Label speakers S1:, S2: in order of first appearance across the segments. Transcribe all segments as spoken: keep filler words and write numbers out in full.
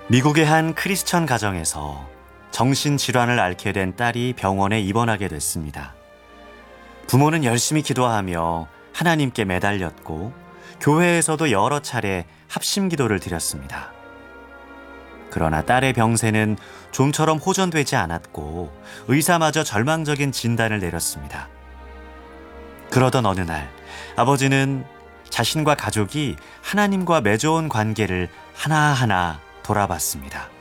S1: 미국의 한 크리스천 가정에서 정신질환을 앓게 된 딸이 병원에 입원하게 됐습니다. 부모는 열심히 기도하며 하나님께 매달렸고 교회에서도 여러 차례 합심 기도를 드렸습니다. 그러나 딸의 병세는 좀처럼 호전되지 않았고 의사마저 절망적인 진단을 내렸습니다. 그러던 어느 날 아버지는 자신과 가족이 하나님과 맺어온 관계를 하나하나 돌아봤습니다.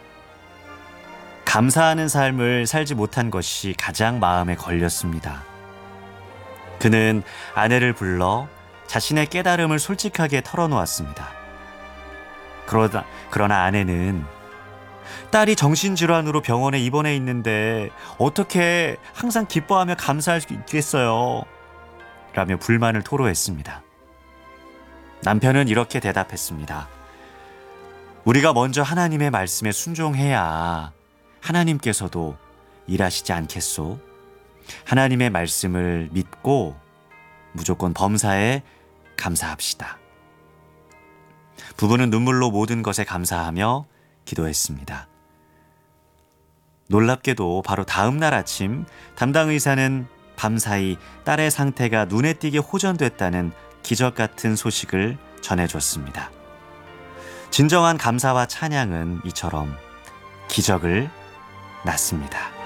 S1: 감사하는 삶을 살지 못한 것이 가장 마음에 걸렸습니다. 그는 아내를 불러 자신의 깨달음을 솔직하게 털어놓았습니다. 그러다, 그러나 아내는 딸이 정신질환으로 병원에 입원해 있는데 어떻게 항상 기뻐하며 감사할 수 있겠어요? 라며 불만을 토로했습니다. 남편은 이렇게 대답했습니다. 우리가 먼저 하나님의 말씀에 순종해야 하나님께서도 일하시지 않겠소? 하나님의 말씀을 믿고 무조건 범사에 감사합시다. 부부는 눈물로 모든 것에 감사하며 기도했습니다. 놀랍게도 바로 다음 날 아침 담당 의사는 밤사이 딸의 상태가 눈에 띄게 호전됐다는 기적 같은 소식을 전해줬습니다. 진정한 감사와 찬양은 이처럼 기적을 낳습니다.